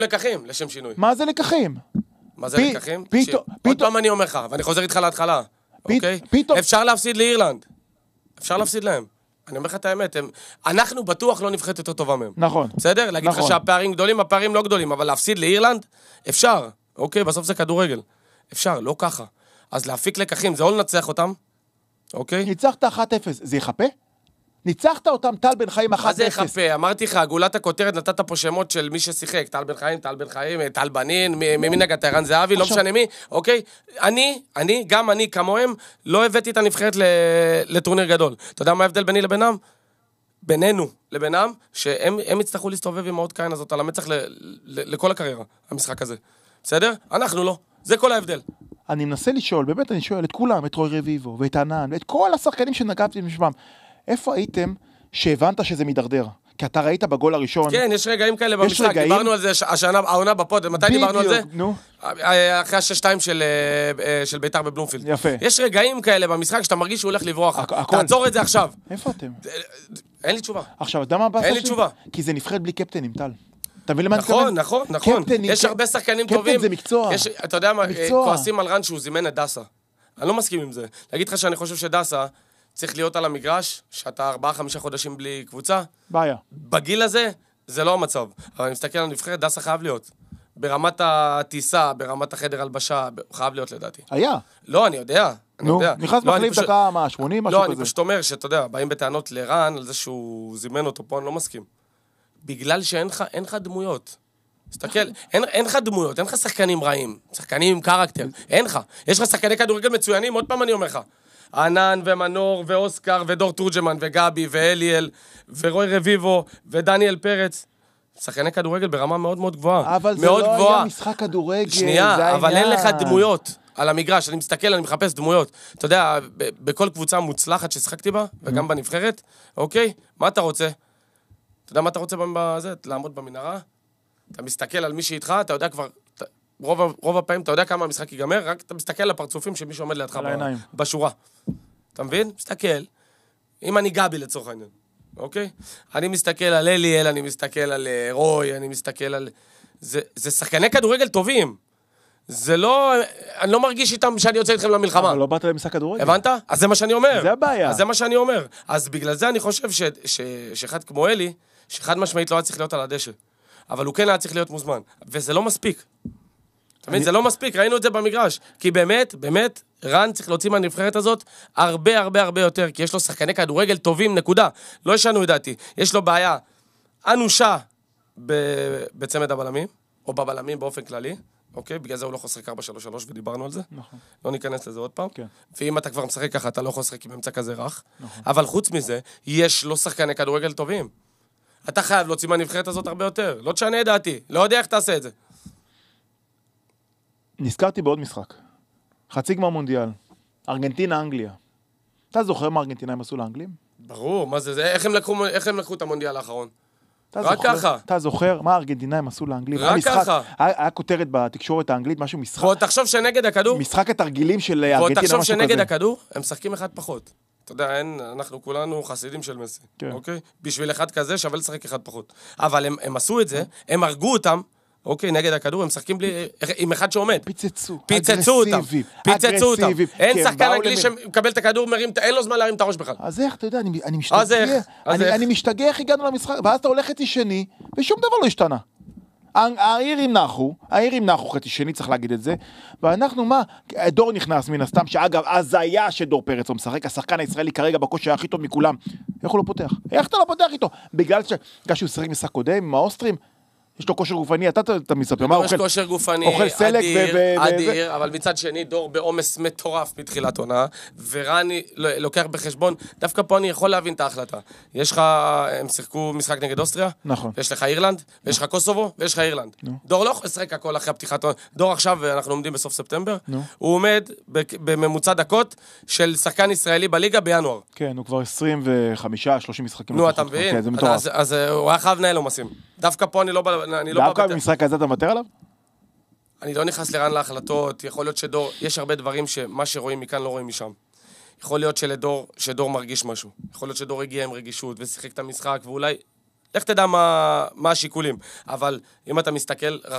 לקחים, לשם שינוי. מה זה לקחים? מה זה לקחים? עוד פעם אני אומר לך, ואני חוזר איתך להתחלה. אוקיי? אפשר להפסיד לאירלנד. אפשר להפסיד להם. אני אומר לך את האמת, אנחנו בטוח לא נבחרת יותר טובה מהם. נכון. בסדר? להגיד לך שהפערים גדולים, הפערים לא גדולים, אבל להפסיד לאירלנד, אפשר. אוקיי? בסוף זה כדורגל. אפשר, לא ככה. אז להפיק לקחים, זה או לנצח אותם, אוקיי? ניצחת 1-0, זה יחפה? ניצחת אותם טל בן חיים 1-0. מה זה יחפה? אמרתי לך, גולת הכותרת, נתת פה שמות של מי ששיחק, טל בן חיים, טל בנין, ממי נגעת, ערן זהבי, לא משנה מי, אוקיי? גם אני, כמוהם, לא הבאתי את הנבחרת לטורניר גדול. אתה יודע מה ההבדל ביני לבינם? בינינו לבינם, שהם יצטרכו להסתובב עם העוד קיין הזאת על המצח לכל הקריירה, המשחק הזה. בסדר? אנחנו לא. זה כל ההבדל. אני מנסה לשאול, באמת אני שואל את כולם, את רוי רביבו ואת ענן, ואת כל השחקנים שנגעתי בשמם. איפה הייתם שהבנת שזה מדרדר? כי אתה ראית בגול הראשון. כן, יש רגעים כאלה במשחק, דיברנו על זה העונה בפוד, מתי דיברנו על זה? נו. אחרי ה-6-2 של ביתר בבלומפילד. יפה. יש רגעים כאלה במשחק שאתה מרגיש שהוא הולך לברוח. תעצור את זה עכשיו. איפה אתם? אין לי תשובה. עכשיו, אתה יודע מה הבאסה? אין לי תשובה. כי זה נבחרת בלי קפטנים, טל. אתה מבין למה אני מתכוון? נכון. יש הרבה שחקנים טובים. קפטן זה מקצוע. אתה יודע מה, כועסים על רן שהוא זימן את דסה. אני לא מסכים עם זה. להגיד לך שאני חושב שדסה צריך להיות על המגרש, שאתה 4-5 חודשים בלי קבוצה. בעיה. בגיל הזה, זה לא המצב. אבל אני מסתכל על הנבחרת, דסה חייב להיות. ברמת הטיסה, ברמת החדר הלבשה, חייב להיות לדעתי. היה. לא, אני יודע. נכנס מחליף דקה, 80, משהו כזה. כזה. לא, אני פשוט אומר שאתה יודע, באים בטענות לרן, על זה שהוא זימן אותו פה, אני לא מסכים. בגלל שאין לך דמויות. תסתכל, אין לך דמויות, אין לך שחקנים רעים, שחקנים עם קרקטר, אין לך. יש לך שחקני כדורגל מצוינים, עוד פעם אני אומר לך. ענן ומנור ואוסקר ודור תורג'מן וגבי ואליאל ורוי רביבו ודניאל פרץ. שחקני כדורגל ברמה מאוד מאוד גבוהה. אבל זה לא היה משחק כדורגל. שנייה, אבל אין לך דמויות על המגרש. אני מסתכל, אני מחפש דמויות. אתה יודע, בכל קבוצה מוצלחת ששחקתי בה, וגם בנבחרת, אוקיי? מה אתה רוצה? אתה יודע מה אתה רוצה בזה? לעמוד במנהרה? אתה מסתכל על מי שאיתך, אתה יודע כבר, רוב הפעמים אתה יודע כמה המשחק ייגמר, רק אתה מסתכל על הפרצופים של מי שעומד לידך בשורה. אתה מבין? מסתכל. אם אני גבי לצורך העניין, אוקיי? אני מסתכל על אליאל, אני מסתכל על רוי, אני מסתכל על... זה שחקני כדורגל טובים. זה לא... אני לא מרגיש איתם שאני יוצא איתכם למלחמה. אבל לא באת למשחק כדורגל. הבנת? אז זה מה שאני אומר. זה הבעיה. אז זה מה שאני אומר. אז בגלל זה אני חושב שאחד כמו אלי, שאחד משמעית לא היה צריך להיות על הדשא. אבל הוא כן היה צריך להיות מוזמן. וזה לא מספיק. אתה מבין? זה לא מספיק, ראינו את זה במגרש. כי באמת, רן צריך להוציא מהנבחרת הזאת הרבה הרבה הרבה יותר, כי יש לו שחקני כדורגל טובים, נקודה. לא ישנו ידעתי. יש לו בעיה אנושה בצמד הבלמים, או בבלמים באופן כללי, אוקיי? בגלל זה הוא לא יכול לשחק 4-3-3 ודיברנו על זה. נכון. לא ניכנס לזה עוד פעם. כן. ואם אתה כבר משחק ככה, אתה לא יכול לשחק עם אמצע כזה רך. נכון. אבל חוץ מזה, יש לו שחקני כדורגל טובים. אתה חייב להוציא מהנבחרת הזאת הרבה יותר. לא תשנה את דעתי. לא יודע איך תעשה את זה. נזכרתי בעוד משחק. חצי גמר מונדיאל. ארגנטינה, אנגליה. אתה זוכר מה ארגנטינאים עשו לאנגלים? ברור, מה זה? איך הם לקחו את המונדיאל האחרון? רק ככה. אתה זוכר מה הארגנטינאים עשו לאנגלים? רק ככה. היה כותרת בתקשורת האנגלית, משהו משחק. בוא תחשוב שנגד הכדור. משחק התרגילים של ארגנטינה, משהו כזה. בוא תחשוב שנגד הכדור, הם משחקים אחד פחות. אתה יודע, אנחנו כולנו חסידים של מסי. אוקיי? בשביל אחד כזה שווה לשחק אחד פחות. אבל הם עשו את זה, הם הרגו אותם. אוקיי, נגד הכדור, הם משחקים עם אחד שעומד. פיצצו אותם. אין שחקן אנגלי שמקבל את הכדור, אין לו זמן להרים את הראש בכלל. אז איך, אתה יודע, אני משתגע איך הגענו למשחק, ואז אתה הולך חצי שני, ושום דבר לא השתנה. העירים נחו חצי שני, צריך להגיד את זה, ואנחנו מה, דור נכנס מן הסתם, שאגב, אז היה שדור פרץ הוא משחק, השחקן הישראלי כרגע בכושר הכי טוב מכולם, איך הוא לא פותח? איך אתה לא פותח איתו? בגלל שהוא שחק משחק קודם עם האוסטרים, יש לו כושר גופני, אתה מספר, מה אוכל? יש כושר גופני, אדיר, אבל מצד שני, דור בעומס מטורף מתחילת עונה, ורני לוקח בחשבון, דווקא פה אני יכול להבין את ההחלטה. יש לך, הם שיחקו משחק נגד אוסטריה, נכון. ויש לך אירלנד, ויש לך קוסובו, ויש לך אירלנד. דור לא יכול לשחק הכל אחרי הפתיחת עונה. דור עכשיו, אנחנו עומדים בסוף ספטמבר, הוא עומד בממוצע דקות של שחקן ישראלי בליגה בינואר. כן, הוא כבר 25-30 משחקים. נו, אתה מבין? אז הוא היה חייב לנהל עומסים. דווקא פה אני לא דווקא במשחק הזה אתה מוותר עליו? אני לא נכנס לרן להחלטות, יכול להיות שדור, יש הרבה דברים שמה שרואים מכאן לא רואים משם. יכול להיות שדור מרגיש משהו. יכול להיות שדור הגיע עם רגישות ושיחק את המשחק, ואולי, איך תדע מה השיקולים. אבל אם אתה מסתכל